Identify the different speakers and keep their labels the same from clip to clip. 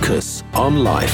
Speaker 1: Lucas on Life.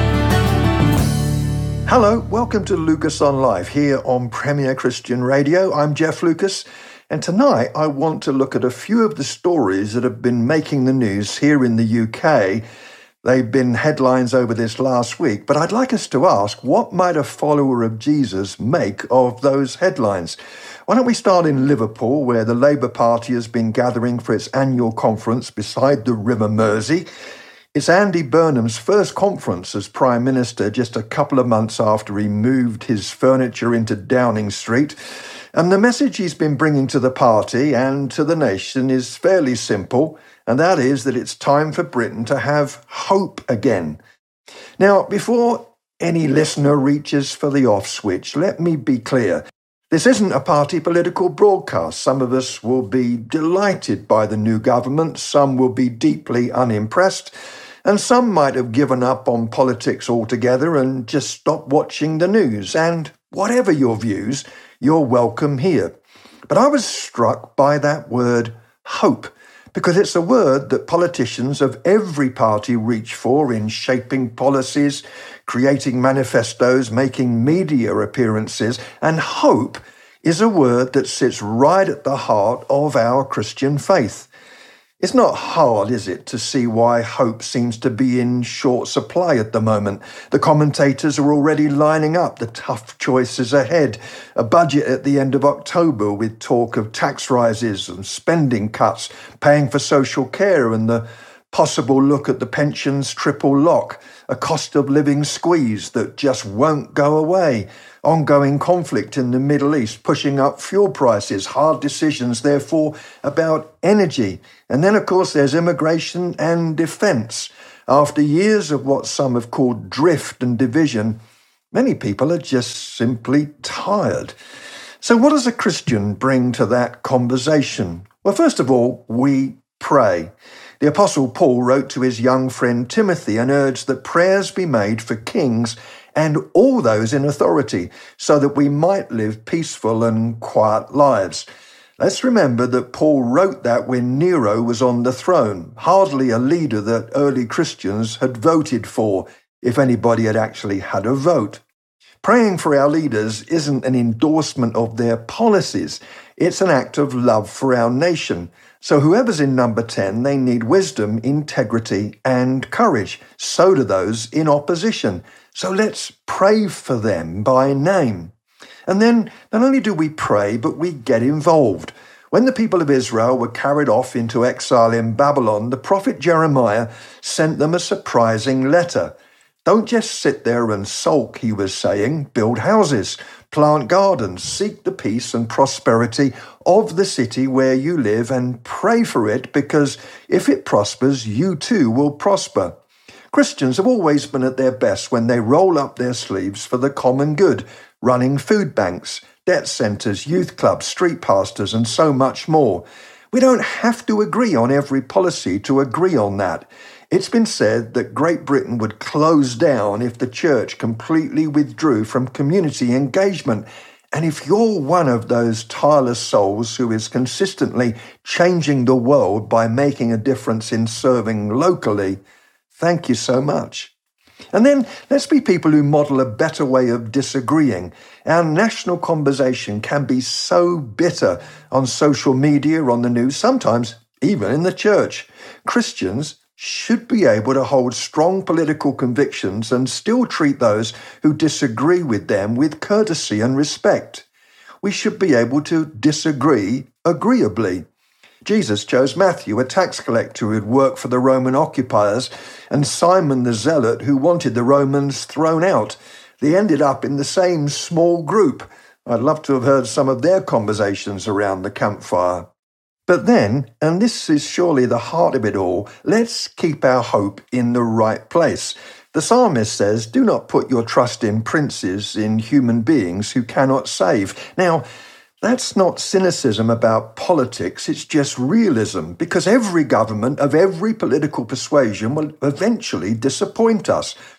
Speaker 2: Hello, welcome to Lucas on Life here on Premier Christian Radio. I'm Jeff Lucas, and tonight I want to look at a few of the stories that have been making the news here in the UK. They've been headlines over this last week, but I'd like us to ask, what might a follower of Jesus make of those headlines? Why don't we start in Liverpool, where the Labour Party has been gathering for its annual conference beside the River Mersey. It's Andy Burnham's first conference as Prime Minister just a couple of months after he moved his furniture into Downing Street. And the message he's been bringing to the party and to the nation is fairly simple, and that is that it's time for Britain to have hope again. Now, before any listener reaches for the off switch, let me be clear. This isn't a party political broadcast. Some of us will be delighted by the new government, some will be deeply unimpressed, and some might have given up on politics altogether and just stopped watching the news. And whatever your views, you're welcome here. But I was struck by that word, hope, because it's a word that politicians of every party reach for in shaping policies, creating manifestos, making media appearances, and hope is a word that sits right at the heart of our Christian faith. It's not hard, is it, to see why hope seems to be in short supply at the moment. The commentators are already lining up the tough choices ahead. A budget at the end of October with talk of tax rises and spending cuts, paying for social care and the possible look at the pensions triple lock, a cost of living squeeze that just won't go away, ongoing conflict in the Middle East pushing up fuel prices, hard decisions therefore about energy. And then of course there's immigration and defence. After years of what some have called drift and division, many people are just simply tired. So what does a Christian bring to that conversation? Well, first of all, we pray. The Apostle Paul wrote to his young friend Timothy and urged that prayers be made for kings and all those in authority, so that we might live peaceful and quiet lives. Let's remember that Paul wrote that when Nero was on the throne, hardly a leader that early Christians had voted for, if anybody had actually had a vote. Praying for our leaders isn't an endorsement of their policies, it's an act of love for our nation. So whoever's in number 10, they need wisdom, integrity, and courage. So do those in opposition. So let's pray for them by name. And then not only do we pray, but we get involved. When the people of Israel were carried off into exile in Babylon, the prophet Jeremiah sent them a surprising letter. Don't just sit there and sulk, he was saying. Build houses, plant gardens, seek the peace and prosperity of the city where you live and pray for it, because if it prospers, you too will prosper. Christians have always been at their best when they roll up their sleeves for the common good, running food banks, debt centres, youth clubs, street pastors, and so much more. We don't have to agree on every policy to agree on that. It's been said that Great Britain would close down if the church completely withdrew from community engagement. And if you're one of those tireless souls who is consistently changing the world by making a difference in serving locally, thank you so much. And then let's be people who model a better way of disagreeing. Our national conversation can be so bitter on social media, on the news, sometimes even in the church. Christians should be able to hold strong political convictions and still treat those who disagree with them with courtesy and respect. We should be able to disagree agreeably. Jesus chose Matthew, a tax collector who had worked for the Roman occupiers, and Simon the Zealot, who wanted the Romans thrown out. They ended up in the same small group. I'd love to have heard some of their conversations around the campfire. But then, and this is surely the heart of it all, let's keep our hope in the right place. The psalmist says, "Do not put your trust in princes, in human beings who cannot save." Now, that's not cynicism about politics, it's just realism, because every government of every political persuasion will eventually disappoint us.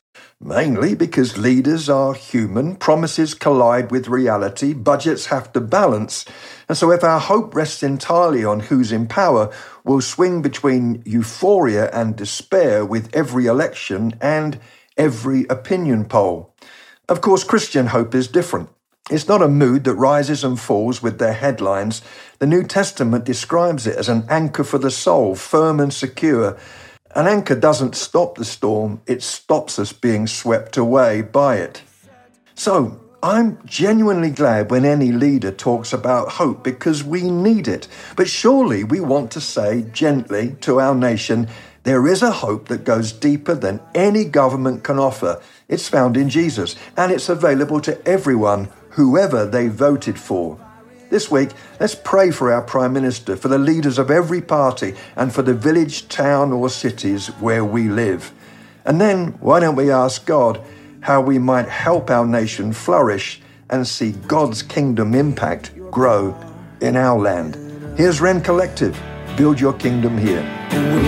Speaker 2: Mainly because leaders are human, promises collide with reality, budgets have to balance. And so if our hope rests entirely on who's in power, we'll swing between euphoria and despair with every election and every opinion poll. Of course, Christian hope is different. It's not a mood that rises and falls with their headlines. The New Testament describes it as an anchor for the soul, firm and secure. An anchor doesn't stop the storm, it stops us being swept away by it. So, I'm genuinely glad when any leader talks about hope because we need it. But surely we want to say gently to our nation, there is a hope that goes deeper than any government can offer. It's found in Jesus, and it's available to everyone, whoever they voted for. This week, let's pray for our Prime Minister, for the leaders of every party, and for the village, town, or cities where we live. And then, why don't we ask God how we might help our nation flourish and see God's kingdom impact grow in our land? Here's Ren Collective. Build your kingdom here.